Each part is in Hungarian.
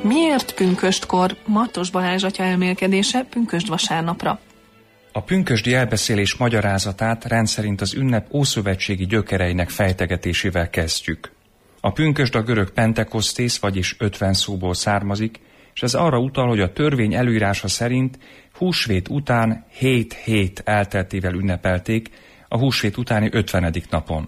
Miért pünköstkor? Mattos Balázs atya elmélkedése pünkösd vasárnapra. A pünkösdi elbeszélés magyarázatát rendszerint az ünnep ószövetségi gyökereinek fejtegetésével kezdjük. A pünkösd a görög pentekosztész, vagyis 50 szóból származik, és ez arra utal, hogy a törvény előírása szerint húsvét után 7 hét elteltével ünnepelték, a húsvét utáni 50. napon.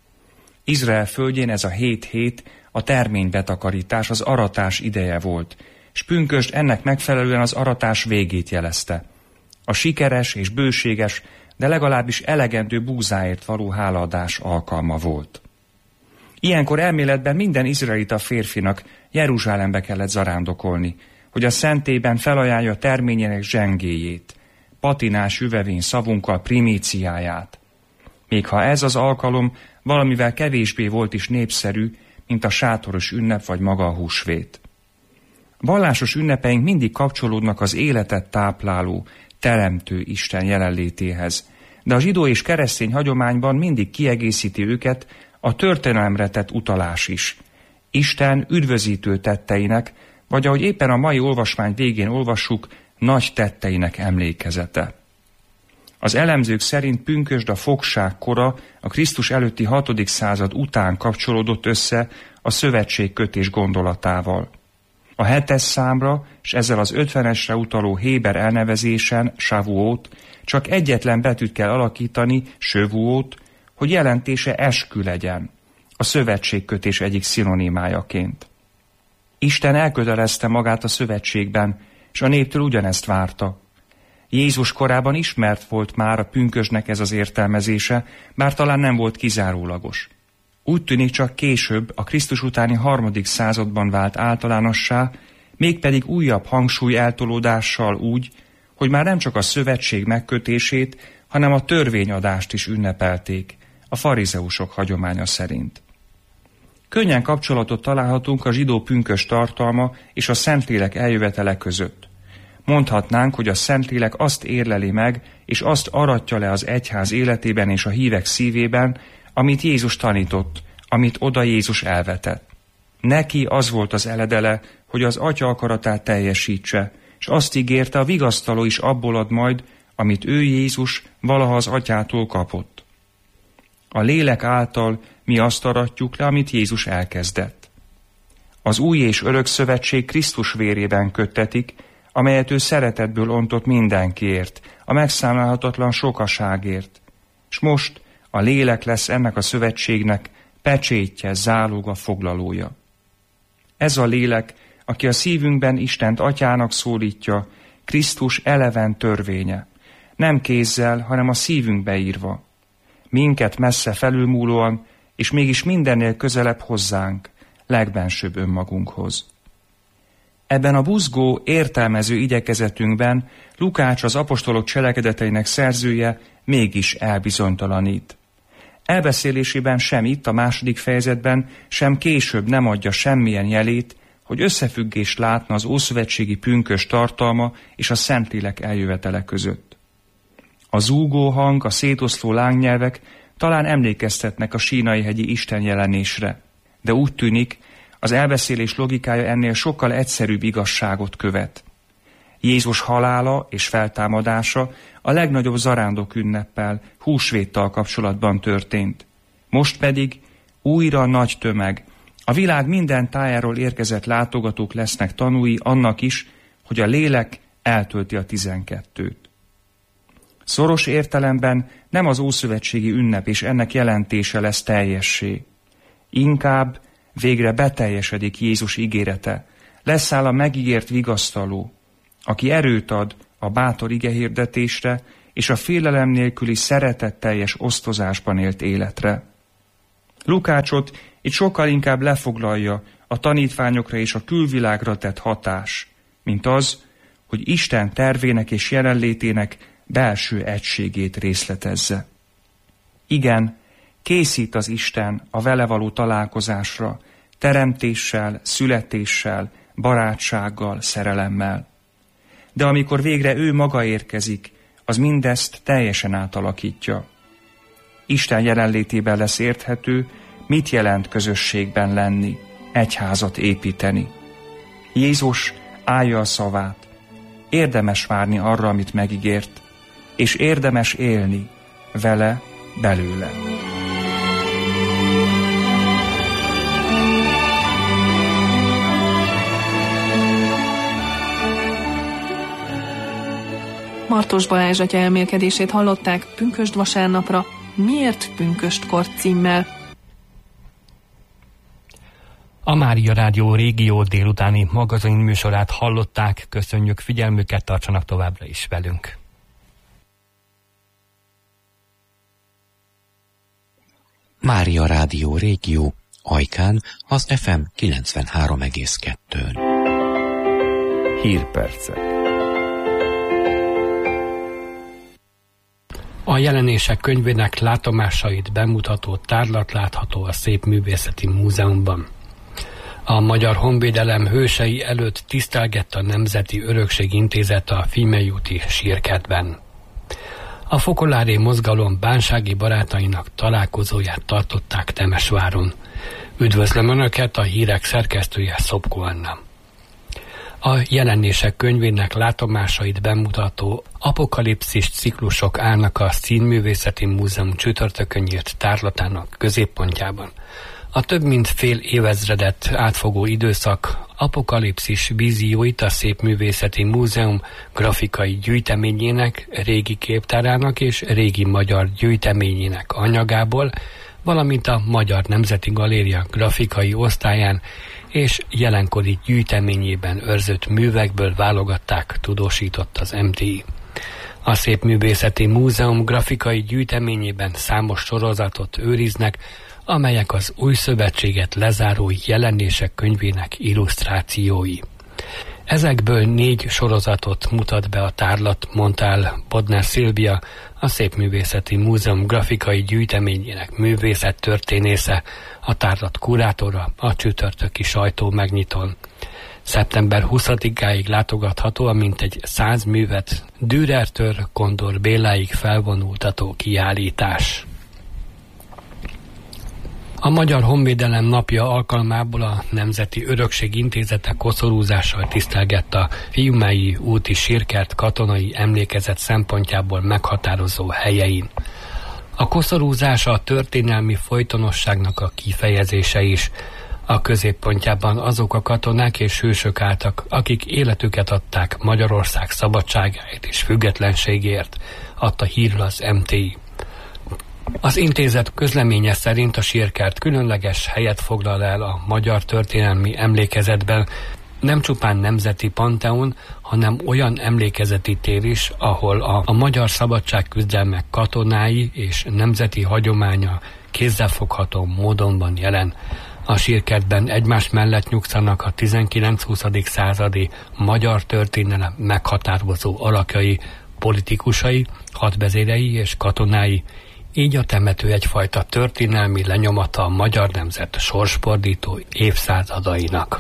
Izrael földjén ez a 7 hét a terménybetakarítás, az aratás ideje volt, és pünkösd ennek megfelelően az aratás végét jelezte. A sikeres és bőséges, de legalábbis elegendő búzáért való hálaadás alkalma volt. Ilyenkor elméletben minden izraelita férfinak Jeruzsálembe kellett zarándokolni, hogy a szentében felajánlja terményének zsengéjét, patinás üvevény szavunkkal primíciáját. Még ha ez az alkalom valamivel kevésbé volt is népszerű, mint a sátoros ünnep vagy maga a húsvét. Vallásos ünnepeink mindig kapcsolódnak az életet tápláló, teremtő Isten jelenlétéhez, de a zsidó és keresztény hagyományban mindig kiegészíti őket a történelemre tett utalás is. Isten üdvözítő tetteinek, vagy ahogy éppen a mai olvasmány végén olvassuk, nagy tetteinek emlékezete. Az elemzők szerint pünkösd a fogság kora, a Krisztus előtti 6. század után kapcsolódott össze a szövetségkötés gondolatával. A 7. számra, és ezzel az 50-esre utaló héber elnevezésen, Savuót, csak egyetlen betűt kell alakítani, Sövuót, hogy jelentése eskü legyen, a szövetségkötés egyik szinonimájaként. Isten elkötelezte magát a szövetségben, és a néptől ugyanezt várta. Jézus korában ismert volt már a pünkösdnek ez az értelmezése, bár talán nem volt kizárólagos. Úgy tűnik csak később, a Krisztus utáni 3. században vált általánossá, mégpedig újabb hangsúly eltolódással úgy, hogy már nem csak a szövetség megkötését, hanem a törvényadást is ünnepelték, a farizeusok hagyománya szerint. Könnyen kapcsolatot találhatunk a zsidó pünkösd tartalma és a Szentlélek eljövetele között. Mondhatnánk, hogy a Szentlélek azt érleli meg, és azt aratja le az egyház életében és a hívek szívében, amit Jézus tanított, amit oda Jézus elvetett. Neki az volt az eledele, hogy az Atya akaratát teljesítse, és azt ígérte, a vigasztaló is abból ad majd, amit ő Jézus valaha az Atyától kapott. A lélek által mi azt aratjuk le, amit Jézus elkezdett. Az új és örök szövetség Krisztus vérében köttetik, amelyet ő szeretetből ontott mindenkiért, a megszámlálhatatlan sokaságért. És most a lélek lesz ennek a szövetségnek pecsétje, záloga, foglalója. Ez a lélek, aki a szívünkben Istent Atyának szólítja, Krisztus eleven törvénye, nem kézzel, hanem a szívünkbe írva. Minket messze felülmúlóan, és mégis mindennél közelebb hozzánk, legbensőbb önmagunkhoz. Ebben a buzgó, értelmező igyekezetünkben Lukács, az apostolok cselekedeteinek szerzője, mégis elbizonytalanít. Elbeszélésében sem itt a 2. fejezetben, sem később nem adja semmilyen jelét, hogy összefüggést látna az ószövetségi pünkösd tartalma és a Szentlélek eljövetele között. A zúgó hang, a szétoszló lángnyelvek talán emlékeztetnek a Sínai-hegyi istenjelenésre, de úgy tűnik, az elbeszélés logikája ennél sokkal egyszerűbb igazságot követ. Jézus halála és feltámadása a legnagyobb zarándok ünneppel, húsvéttal kapcsolatban történt. Most pedig újra nagy tömeg, a világ minden tájáról érkezett látogatók lesznek tanúi annak is, hogy a lélek eltölti a 12-t. Szoros értelemben nem az ószövetségi ünnep és ennek jelentése lesz teljessé. Inkább végre beteljesedik Jézus ígérete, leszáll a megígért vigasztaló, aki erőt ad a bátor igehirdetésre és a félelem nélküli szeretetteljes osztozásban élt életre. Lukácsot itt sokkal inkább lefoglalja a tanítványokra és a külvilágra tett hatás, mint az, hogy Isten tervének és jelenlétének belső egységét részletezze. Igen, készít az Isten a vele való találkozásra, teremtéssel, születéssel, barátsággal, szerelemmel. De amikor végre ő maga érkezik, az mindezt teljesen átalakítja. Isten jelenlétében lesz érthető, mit jelent közösségben lenni, egyházat építeni. Jézus állja a szavát. Érdemes várni arra, amit megígért, és érdemes élni vele, belőle. Martos Balázs atya elmélkedését hallották pünkösd vasárnapra, Miért pünköstkor címmel. A Mária Rádió régió délutáni magazin műsorát hallották, köszönjük figyelmüket, tartsanak továbbra is velünk. Mária Rádió régió, Ajkán az FM 93,2-n. Hírpercek. A jelenések könyvének látomásait bemutató tárlat látható a Szépművészeti Múzeumban. A Magyar Honvédelem hősei előtt tisztelgett a Nemzeti Örökség Intézet a Fiumei úti sírkertben. A fokolári mozgalom bánsági barátainak találkozóját tartották Temesváron. Üdvözlöm Önöket, a hírek szerkesztője Szopko Anna. A jelenések könyvének látomásait bemutató apokalipszis ciklusok állnak a Színművészeti Múzeum csütörtökön nyílt tárlatának középpontjában. A több mint fél évezredet átfogó időszak apokalipszis vízióit a Szépművészeti Múzeum grafikai gyűjteményének, régi képtárának és régi magyar gyűjteményének anyagából, valamint a Magyar Nemzeti Galéria grafikai osztályán és jelenkori gyűjteményében őrzött művekből válogatták, tudósított az MTI. A Szépművészeti Múzeum grafikai gyűjteményében számos sorozatot őriznek, amelyek az új szövetséget lezáró jelenések könyvének illusztrációi. Ezekből 4 sorozatot mutat be a tárlat, mondta el Bodner Szilvia, a Szépművészeti Múzeum grafikai gyűjteményének művészettörténésze, a tárlat kurátora a csütörtöki sajtó megnyitón. Szeptember 20-áig látogatható a mintegy 100 művet Dürertől Kondor Béláig felvonultató kiállítás. A Magyar Honvédelem napja alkalmából a Nemzeti Örökség Intézete koszorúzással tisztelgett a Fiumei úti sírkert katonai emlékezet szempontjából meghatározó helyein. A koszorúzás a történelmi folytonosságnak a kifejezése is. A középpontjában azok a katonák és hősök álltak, akik életüket adták Magyarország szabadságáért és függetlenségért, adta hírül az MTI. Az intézet közleménye szerint a sírkert különleges helyet foglal el a magyar történelmi emlékezetben, nem csupán nemzeti panteon, hanem olyan emlékezeti tér is, ahol a magyar szabadságküzdelmek katonái és nemzeti hagyománya kézzelfogható módon van jelen. A sírkertben egymás mellett nyugszanak a 19-20. századi magyar történelem meghatározó alakjai, politikusai, hadvezérei és katonái, így a temető egyfajta történelmi lenyomata a magyar nemzet sorsfordító évszázadainak.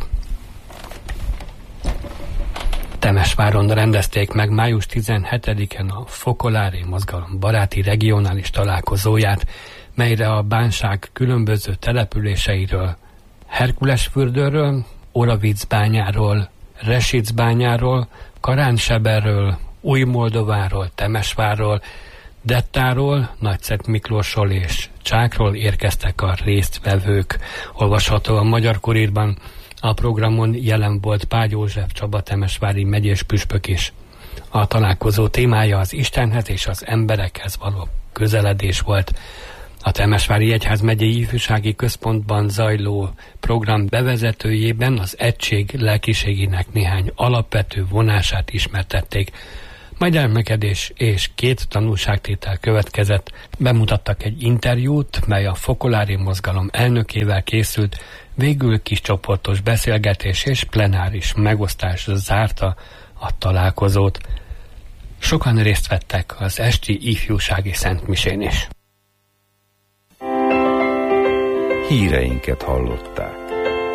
Temesváron rendezték meg május 17-en a Fokolári Mozgalom baráti regionális találkozóját, melyre a bánság különböző településeiről, Herkulesfürdőről, Oravicbányáról, Resicbányáról, Karánseberről, Új-Moldováról, Temesvárról, Dettáról, Nagyszent Miklósról és Csákról érkeztek a résztvevők. Olvasható a Magyar Kurírban. A programon jelen volt Págy József Csaba temesvári megyés püspök is. A találkozó témája az Istenhez és az emberekhez való közeledés volt. A Temesvári Egyházmegyei Ifjúsági Központban zajló program bevezetőjében az egység lelkiségének néhány alapvető vonását ismertették. Majd elmekedés és 2 tanulságtétel következett. Bemutattak egy interjút, mely a Fokolári Mozgalom elnökével készült, végül kiscsoportos beszélgetés és plenáris megosztás zárta a találkozót. Sokan részt vettek az esti ifjúsági szentmisén is. Híreinket hallották.